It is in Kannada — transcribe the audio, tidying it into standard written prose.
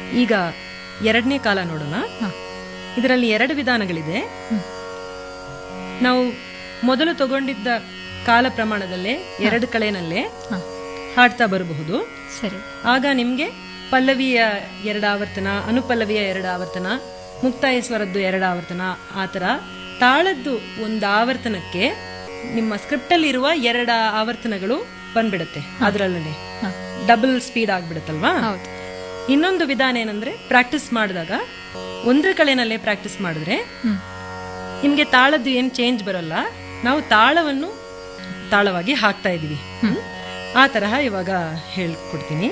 ಈಗ ಎರಡನೇ ಕಾಲ ನೋಡೋಣ. ಇದರಲ್ಲಿ 2 ವಿಧಾನಗಳಿದೆ. ನಾವು ಮೊದಲು ತಗೊಂಡಿದ್ದ ಕಾಲ ಪ್ರಮಾಣದಲ್ಲೇ 2 ಕಳೆನಲ್ಲೇ ಹಾಡ್ತಾ ಬರಬಹುದು. ಸರಿ. ಆಗ ನಿಮ್ಗೆ ಪಲ್ಲವಿಯ 2 ಆವರ್ತನ, ಅನುಪಲ್ಲವಿಯ 2 ಆವರ್ತನ, ಮುಕ್ತಾಯ ಸ್ವರದ್ದು 2 ಆವರ್ತನ, ಆತರ ತಾಳದ್ದು 1 ಆವರ್ತನಕ್ಕೆ ನಿಮ್ಮ ಸ್ಕ್ರಿಪ್ಟ್ ಅಲ್ಲಿ ಇರುವ 2 ಆವರ್ತನಗಳು ಬಂದ್ಬಿಡುತ್ತೆ. ಅದರಲ್ಲೇ ಡಬಲ್ ಸ್ಪೀಡ್ ಆಗ್ಬಿಡುತ್ತಲ್ವಾ. ಇನ್ನೊಂದು ವಿಧಾನ ಏನಂದ್ರೆ, ಪ್ರಾಕ್ಟೀಸ್ ಮಾಡಿದಾಗ 1 ಕಳೆನಲ್ಲೇ ಪ್ರಾಕ್ಟೀಸ್ ಮಾಡಿದ್ರೆ ನಿಮ್ಗೆ ತಾಳದ್ದು ಏನ್ ಚೇಂಜ್ ಬರಲ್ಲ. ನಾವು ತಾಳವನ್ನು ತಾಳವಾಗಿ ಹಾಕ್ತಾ ಇದೀವಿ. ಆ ತರಹ ಇವಾಗ ಹೇಳ್ಕೊಡ್ತೀನಿ.